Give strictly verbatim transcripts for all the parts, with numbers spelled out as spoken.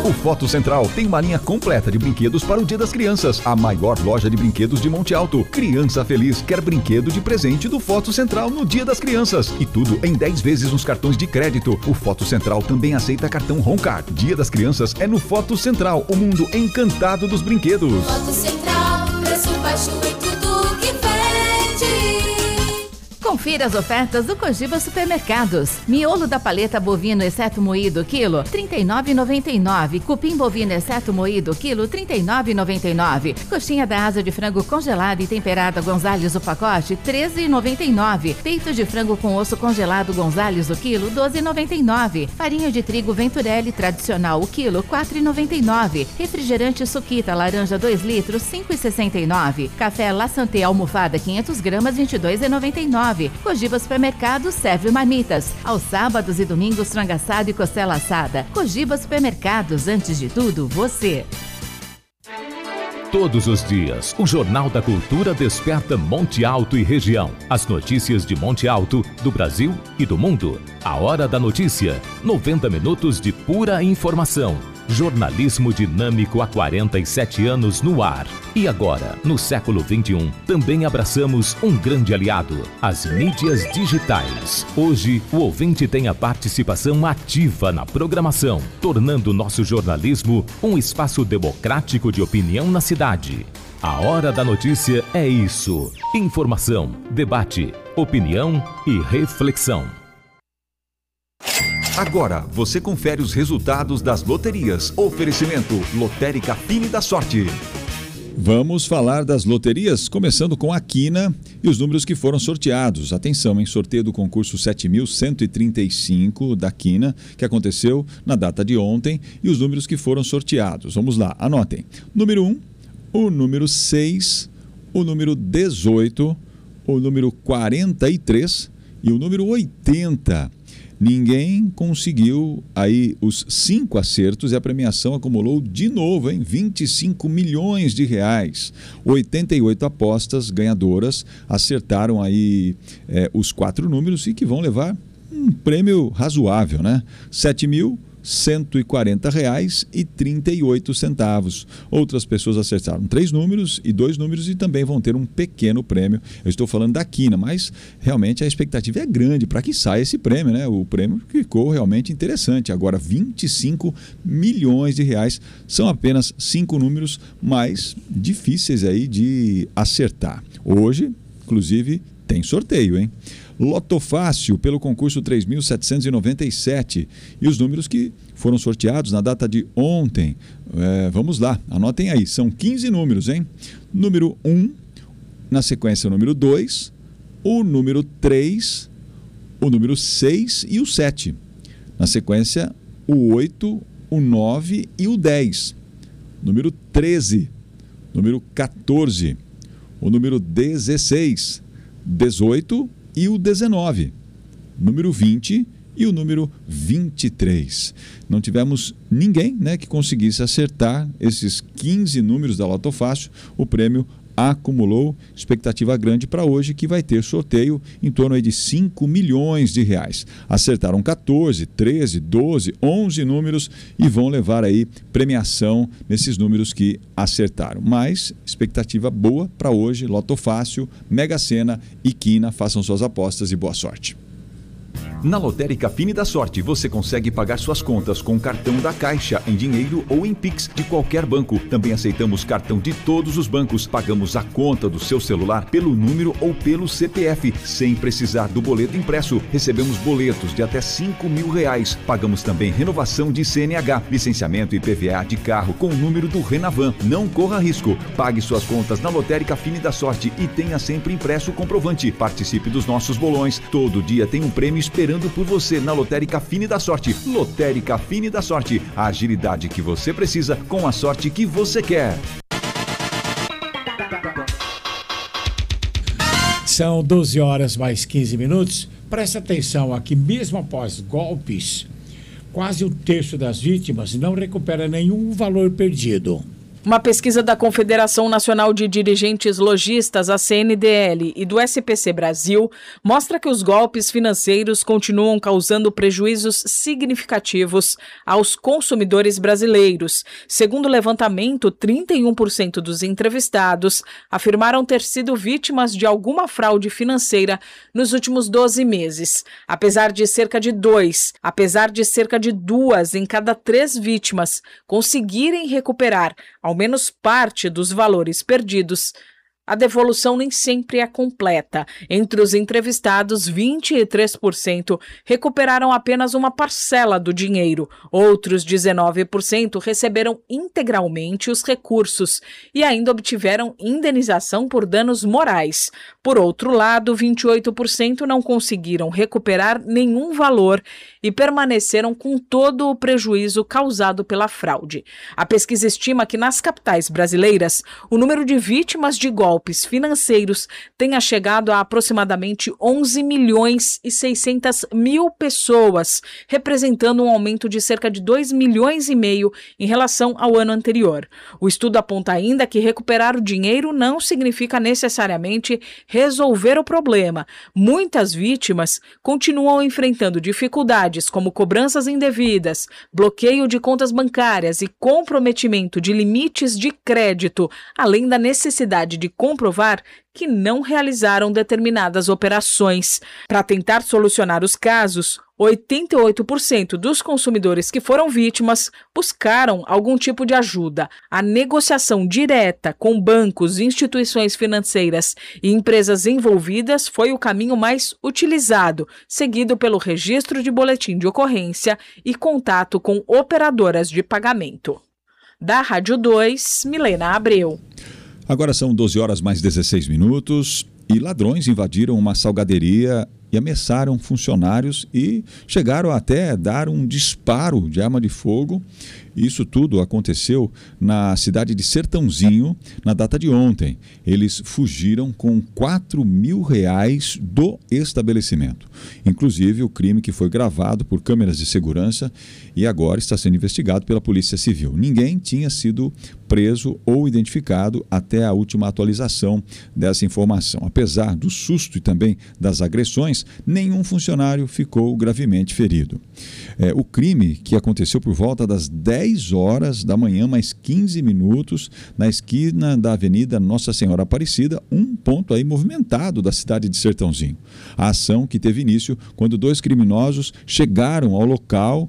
O Foto Central tem uma linha completa de brinquedos para o Dia das Crianças. A maior loja de brinquedos de Monte Alto. Criança feliz quer brinquedo de presente do Foto Central no Dia das Crianças. E tudo em dez vezes nos cartões de crédito. O Foto Central também aceita cartão Roncard. Dia das Crianças é no Foto Central, o mundo encantado dos brinquedos. Foto Central, preço baixo em tudo que vende. Confira as ofertas do Cogiba Supermercados. Miolo da paleta bovino exceto moído, quilo, trinta e nove reais e noventa e nove centavos. Cupim bovino exceto moído, quilo, trinta e nove reais e noventa e nove centavos. Coxinha da asa de frango congelada e temperada Gonzales, o pacote, treze reais e noventa e nove centavos. Peito de frango com osso congelado Gonzales, o quilo, doze reais e noventa e nove centavos. Farinha de trigo Venturelli tradicional, o quilo, quatro reais e noventa e nove centavos. Refrigerante Suquita laranja dois litros, cinco reais e sessenta e nove centavos. Café La Santé almofada quinhentas gramas, vinte e dois reais e noventa e nove centavos. Cogiba Supermercado serve marmitas. Aos sábados e domingos, frango assado e costela assada. Cogiba Supermercados, antes de tudo, você. Todos os dias, o Jornal da Cultura desperta Monte Alto e região. As notícias de Monte Alto, do Brasil e do mundo. A Hora da Notícia. noventa minutos de pura informação. Jornalismo dinâmico há quarenta e sete anos no ar. E agora, no século vinte e um, também abraçamos um grande aliado, as mídias digitais. Hoje, o ouvinte tem a participação ativa na programação, tornando nosso jornalismo um espaço democrático de opinião na cidade. A Hora da Notícia é isso: informação, debate, opinião e reflexão. Agora, você confere os resultados das loterias. Oferecimento Lotérica Fine da Sorte. Vamos falar das loterias, começando com a Quina e os números que foram sorteados. Atenção, em sorteio do concurso sete mil cento e trinta e cinco da Quina, que aconteceu na data de ontem, e os números que foram sorteados. Vamos lá, anotem. Número um, o número seis, o número dezoito, o número quarenta e três e o número oitenta. Ninguém conseguiu aí os cinco acertos e a premiação acumulou de novo, hein? vinte e cinco milhões de reais. oitenta e oito apostas ganhadoras acertaram aí é, os quatro números e que vão levar um prêmio razoável, né? sete mil cento e quarenta reais e trinta e oito centavos. Outras pessoas acertaram três números e dois números e também vão ter um pequeno prêmio. Eu estou falando da Quina, mas realmente a expectativa é grande para que saia esse prêmio, né? O prêmio ficou realmente interessante. Agora, vinte e cinco milhões de reais. São apenas cinco números mais difíceis aí de acertar. Hoje, inclusive, tem sorteio, hein? Loto Fácil pelo concurso três mil setecentos e noventa e sete e os números que foram sorteados na data de ontem. É, vamos lá, anotem aí, são quinze números, hein? Número um, na sequência o número dois, o número três, o número seis e o sete. Na sequência o oito, o nove e o dez. Número treze, número quatorze, o número dezesseis, dezoito e o dezenove, número vinte e o número vinte e três. Não tivemos ninguém, né, que conseguisse acertar esses quinze números da Loto Fácil. O prêmio acumulou expectativa grande para hoje, que vai ter sorteio em torno aí de cinco milhões de reais. Acertaram quatorze, treze, doze, onze números e vão levar aí premiação nesses números que acertaram. Mas expectativa boa para hoje, Loto Fácil, Mega Sena e Quina. Façam suas apostas e boa sorte. Na Lotérica Fine da Sorte, você consegue pagar suas contas com cartão da Caixa, em dinheiro ou em Pix de qualquer banco. Também aceitamos cartão de todos os bancos. Pagamos a conta do seu celular pelo número ou pelo C P F, sem precisar do boleto impresso. Recebemos boletos de até cinco mil reais. Pagamos também renovação de C N H, licenciamento e I P V A de carro com o número do Renavan. Não corra risco. Pague suas contas na Lotérica Fine da Sorte e tenha sempre impresso o comprovante. Participe dos nossos bolões. Todo dia tem um prêmio esperando por você na Lotérica Fine da Sorte. Lotérica Fine da Sorte, a agilidade que você precisa com a sorte que você quer. São doze horas mais quinze minutos. Presta atenção aqui, mesmo após golpes, quase um terço das vítimas não recupera nenhum valor perdido. Uma pesquisa da Confederação Nacional de Dirigentes Lojistas, a C N D L, e do S P C Brasil mostra que os golpes financeiros continuam causando prejuízos significativos aos consumidores brasileiros. Segundo o levantamento, trinta e um por cento dos entrevistados afirmaram ter sido vítimas de alguma fraude financeira nos últimos doze meses. Apesar de cerca de dois, apesar de cerca de duas em cada três vítimas conseguirem recuperar ao menos parte dos valores perdidos, a devolução nem sempre é completa. Entre os entrevistados, vinte e três por cento recuperaram apenas uma parcela do dinheiro. Outros dezenove por cento receberam integralmente os recursos e ainda obtiveram indenização por danos morais. Por outro lado, vinte e oito por cento não conseguiram recuperar nenhum valor e permaneceram com todo o prejuízo causado pela fraude. A pesquisa estima que nas capitais brasileiras, o número de vítimas de golpes golpes financeiros tenha chegado a aproximadamente onze milhões e seiscentas mil pessoas, representando um aumento de cerca de dois milhões e meio em relação ao ano anterior. O estudo aponta ainda que recuperar o dinheiro não significa necessariamente resolver o problema. Muitas vítimas continuam enfrentando dificuldades como cobranças indevidas, bloqueio de contas bancárias e comprometimento de limites de crédito, além da necessidade de comprovar que não realizaram determinadas operações. Para tentar solucionar os casos, oitenta e oito por cento dos consumidores que foram vítimas buscaram algum tipo de ajuda. A negociação direta com bancos, instituições financeiras e empresas envolvidas foi o caminho mais utilizado, seguido pelo registro de boletim de ocorrência e contato com operadoras de pagamento. Da Rádio dois, Milena Abreu. Agora são doze horas mais dezesseis minutos e ladrões invadiram uma salgaderia e ameaçaram funcionários e chegaram até a dar um disparo de arma de fogo. Isso tudo aconteceu na cidade de Sertãozinho na data de ontem. Eles fugiram com quatro mil reais do estabelecimento. Inclusive o crime que foi gravado por câmeras de segurança e agora está sendo investigado pela Polícia Civil. Ninguém tinha sido preso ou identificado até a última atualização dessa informação. Apesar do susto e também das agressões, nenhum funcionário ficou gravemente ferido. É, o crime que aconteceu por volta das dez horas da manhã, mais quinze minutos, na esquina da Avenida Nossa Senhora Aparecida, um ponto aí movimentado da cidade de Sertãozinho. A ação que teve início quando dois criminosos chegaram ao local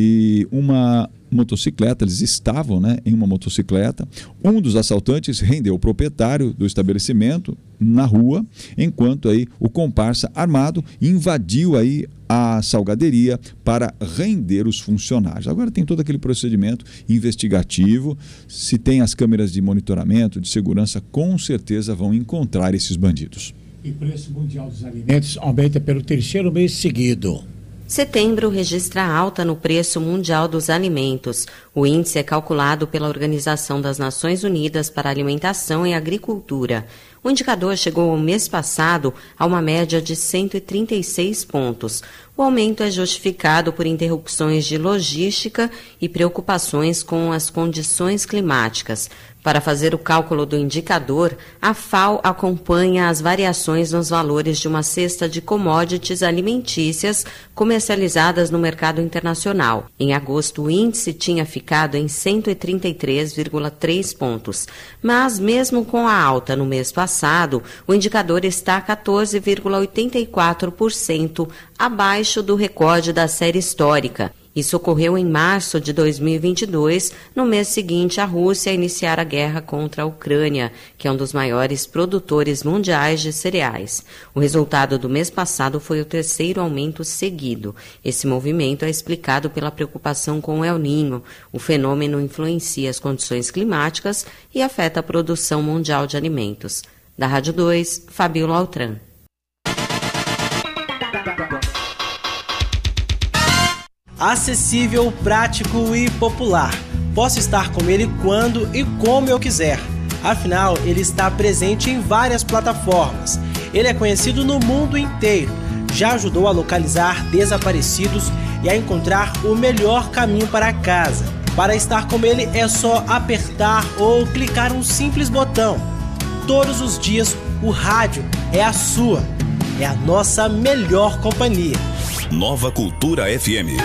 e uma motocicleta, eles estavam né, em uma motocicleta. Um dos assaltantes rendeu o proprietário do estabelecimento na rua, enquanto aí o comparsa armado invadiu aí a salgaderia para render os funcionários. Agora tem todo aquele procedimento investigativo. Se tem as câmeras de monitoramento, de segurança, com certeza vão encontrar esses bandidos. E o preço mundial dos alimentos aumenta pelo terceiro mês seguido. Setembro registra alta no preço mundial dos alimentos. O índice é calculado pela Organização das Nações Unidas para a Alimentação e Agricultura. O indicador chegou ao mês passado a uma média de cento e trinta e seis pontos. O aumento é justificado por interrupções de logística e preocupações com as condições climáticas. Para fazer o cálculo do indicador, a F A O acompanha as variações nos valores de uma cesta de commodities alimentícias comercializadas no mercado internacional. Em agosto, o índice tinha ficado em cento e trinta e três vírgula três pontos, mas mesmo com a alta no mês passado, o indicador está quatorze vírgula oitenta e quatro por cento abaixo do recorde da série histórica. Isso ocorreu em março de dois mil e vinte e dois, no mês seguinte à Rússia iniciar a guerra contra a Ucrânia, que é um dos maiores produtores mundiais de cereais. O resultado do mês passado foi o terceiro aumento seguido. Esse movimento é explicado pela preocupação com o El Niño. O fenômeno influencia as condições climáticas e afeta a produção mundial de alimentos. Da Rádio dois, Fabíola Altran. Acessível, prático e popular. Posso estar com ele quando e como eu quiser. Afinal, ele está presente em várias plataformas. Ele é conhecido no mundo inteiro. Já ajudou a localizar desaparecidos e a encontrar o melhor caminho para casa. Para estar como ele é só apertar ou clicar um simples botão. Todos os dias o rádio é a sua, é a nossa melhor companhia. Nova Cultura F M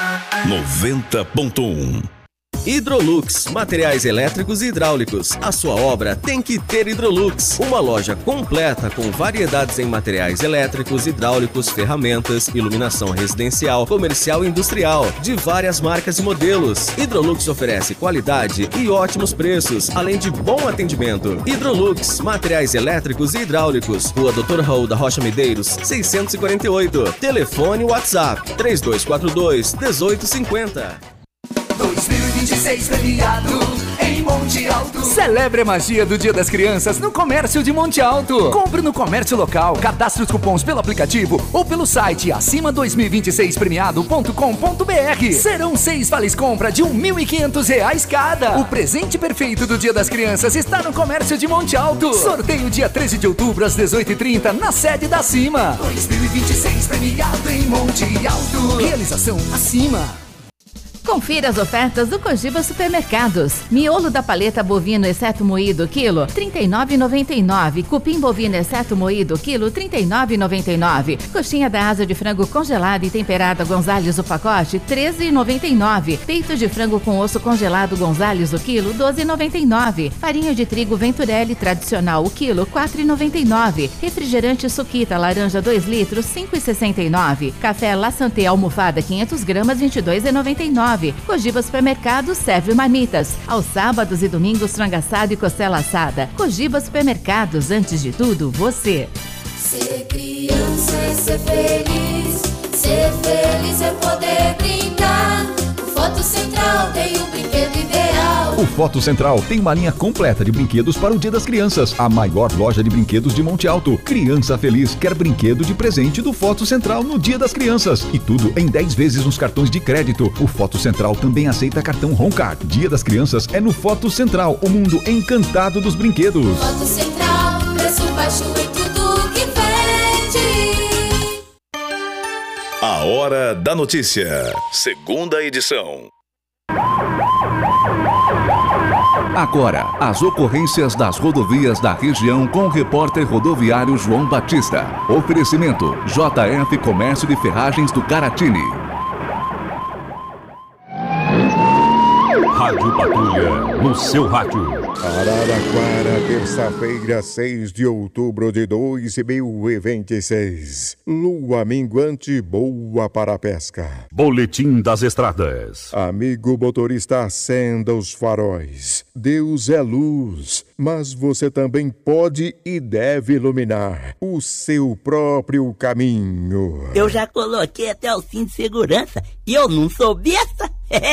noventa ponto um. Hidrolux, materiais elétricos e hidráulicos. A sua obra tem que ter Hidrolux. Uma loja completa com variedades em materiais elétricos, hidráulicos, ferramentas, iluminação residencial, comercial e industrial, de várias marcas e modelos. Hidrolux oferece qualidade e ótimos preços, além de bom atendimento. Hidrolux, materiais elétricos e hidráulicos. Rua doutor Raul da Rocha Medeiros, seiscentos e quarenta e oito. Telefone WhatsApp três dois quatro dois, um oito cinco zero. dois mil e vinte e seis premiado em Monte Alto. Celebre a magia do Dia das Crianças no comércio de Monte Alto. Compre no comércio local, cadastre os cupons pelo aplicativo ou pelo site acima dois mil e vinte e seis premiado ponto com ponto b r. Serão seis vales compra de mil e quinhentos reais cada. O presente perfeito do Dia das Crianças está no comércio de Monte Alto. Sorteio dia treze de outubro às dezoito e trinta na sede da Acima. dois mil e vinte e seis premiado em Monte Alto. Realização Acima. Confira as ofertas do Cogiba Supermercados. Miolo da paleta bovino exceto moído, quilo, trinta e nove reais e noventa e nove centavos. Cupim bovino exceto moído, quilo, trinta e nove reais e noventa e nove centavos. Coxinha da asa de frango congelada e temperada Gonzales o pacote, treze reais e noventa e nove centavos. Peito de frango com osso congelado Gonzales o quilo, doze reais e noventa e nove centavos. Farinha de trigo Venturelli tradicional o quilo, quatro reais e noventa e nove centavos. Refrigerante Suquita laranja dois litros, cinco reais e sessenta e nove centavos. Café La Santé almofada quinhentas gramas, vinte e dois reais e noventa e nove centavos. Cogiba Supermercados serve marmitas. Aos sábados e domingos, frango assado e costela assada. Cogiba Supermercados, antes de tudo, você. Ser criança é ser feliz. Ser feliz é poder brincar. O Foto Central tem o brinquedo ideal. O Foto Central tem uma linha completa de brinquedos para o Dia das Crianças. A maior loja de brinquedos de Monte Alto. Criança feliz quer brinquedo de presente do Foto Central no Dia das Crianças. E tudo em dez vezes nos cartões de crédito. O Foto Central também aceita cartão Roncard. Dia das Crianças é no Foto Central, o mundo encantado dos brinquedos. Foto Central, preço baixo em tudo que vende. A Hora da Notícia, segunda edição. Agora, as ocorrências das rodovias da região com o repórter rodoviário João Batista. Oferecimento J F Comércio de Ferragens do Caratini. Rádio Patrulha, no seu rádio. Araraquara, terça-feira, seis de outubro de dois mil e vinte e seis. Lua minguante boa para a pesca. Boletim das estradas. Amigo motorista, acenda os faróis. Deus é luz, mas você também pode e deve iluminar o seu próprio caminho. Eu já coloquei até o cinto de segurança e eu não sou besta.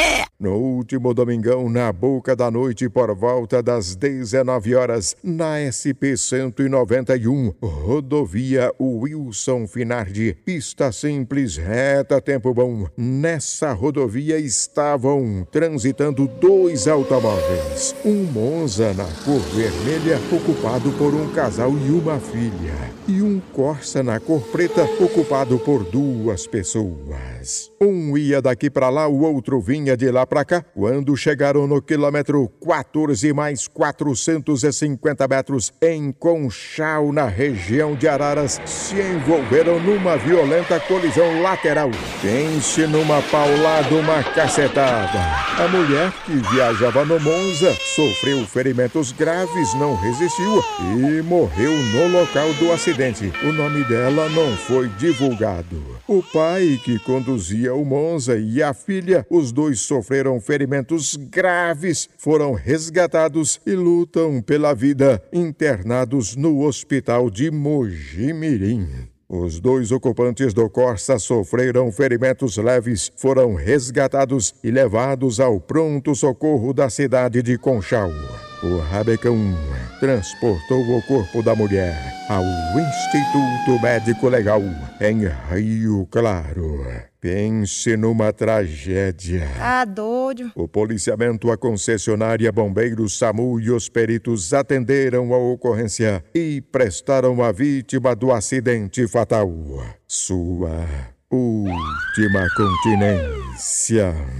No último domingão, na boca da noite, por volta das dezenove horas, na S P cento e noventa e um, rodovia Wilson Finardi, pista simples, reta, tempo bom. Nessa rodovia estavam transitando dois automóveis. Um Monza na cor vermelha, ocupado por um casal e uma filha. E um Corsa na cor preta, ocupado por duas pessoas. Um ia daqui para lá, o outro vinha de lá para cá. Quando chegaram no quilômetro quatorze mais quatrocentos e cinquenta metros, em Conchal, na região de Araras, se envolveram numa violenta colisão lateral. Pense numa paulada, uma cacetada. A mulher, que viajava no Monza, sofreu ferimentos graves, não resistiu e morreu no local do acidente. O nome dela não foi divulgado. O pai, que conduzia o Monza, e a filha, os dois sofreram ferimentos graves, foram resgatados e lutam pela vida, internados no hospital de Mojimirim. Os dois ocupantes do Corsa sofreram ferimentos leves, foram resgatados e levados ao pronto-socorro da cidade de Conchal. O Rabecão transportou o corpo da mulher ao Instituto Médico Legal, em Rio Claro. Pense numa tragédia. Ah, doido. O policiamento, a concessionária, bombeiros, SAMU e os peritos atenderam a ocorrência e prestaram à vítima do acidente fatal sua última continência.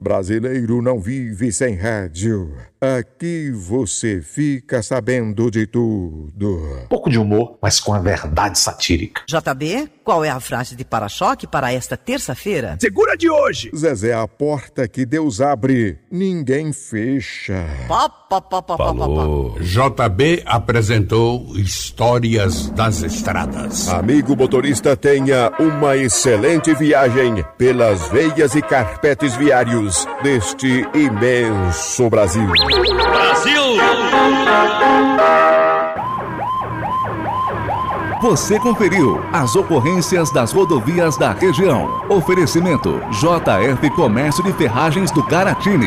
Brasileiro não vive sem rádio. Aqui você fica sabendo de tudo. Pouco de humor, mas com a verdade satírica. J B, qual é a frase de para-choque para esta terça-feira? Segura de hoje! Zezé, a porta que Deus abre, ninguém fecha. Pá, pá, pá, pá, Falou. Pá, pá, pá. J B apresentou Histórias das Estradas. Amigo motorista, tenha uma excelente viagem pelas veias e carpetes viários deste imenso Brasil. Brasil! Você conferiu as ocorrências das rodovias da região. Oferecimento J F Comércio de Ferragens do Garatini.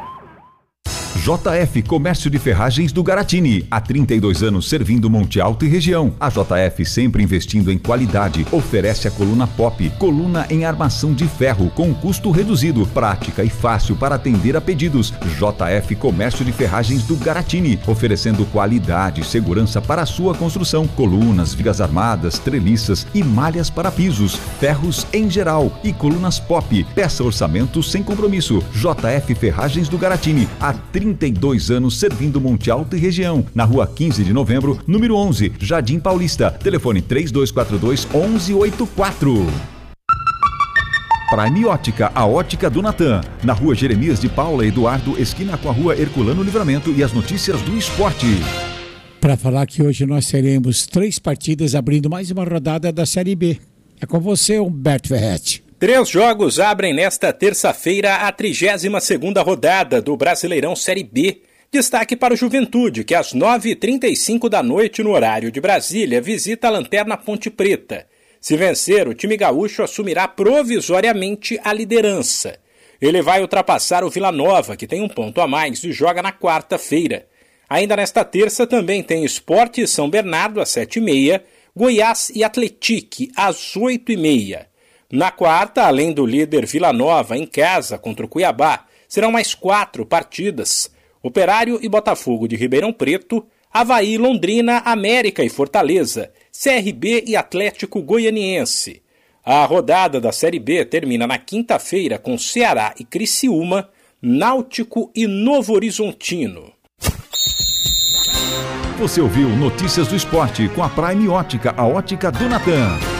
J F Comércio de Ferragens do Garatini, há trinta e dois anos servindo Monte Alto e região. A J F sempre investindo em qualidade, oferece a coluna Pop, coluna em armação de ferro com custo reduzido, prática e fácil para atender a pedidos. J F Comércio de Ferragens do Garatini, oferecendo qualidade e segurança para a sua construção, colunas, vigas armadas, treliças e malhas para pisos, ferros em geral e colunas Pop. Peça orçamento sem compromisso. J F Ferragens do Garatini, há trinta e dois anos servindo Monte Alto e região. Na rua quinze de novembro, número onze, Jardim Paulista. Telefone três dois quatro dois, onze oitenta e quatro. Prime Ótica, a ótica do Natan. Na rua Jeremias de Paula Eduardo, esquina com a rua Herculano Livramento, e as notícias do esporte. Para falar que hoje nós teremos três partidas abrindo mais uma rodada da Série B. É com você, Humberto Ferretti. Três jogos abrem nesta terça-feira a trigésima segunda rodada do Brasileirão Série B. Destaque para o Juventude, que às nove e trinta e cinco da noite, no horário de Brasília, visita a Lanterna Ponte Preta. Se vencer, o time gaúcho assumirá provisoriamente a liderança. Ele vai ultrapassar o Vila Nova, que tem um ponto a mais e joga na quarta-feira. Ainda nesta terça também tem Sport e São Bernardo às sete e meia, Goiás e Atletique às oito e meia. Na quarta, além do líder Vila Nova em casa contra o Cuiabá, serão mais quatro partidas. Operário e Botafogo de Ribeirão Preto, Avaí, Londrina, América e Fortaleza, C R B e Atlético Goianiense. A rodada da Série B termina na quinta-feira com Ceará e Criciúma, Náutico e Novo Horizontino. Você ouviu Notícias do Esporte com a Prime Ótica, a ótica do Natan.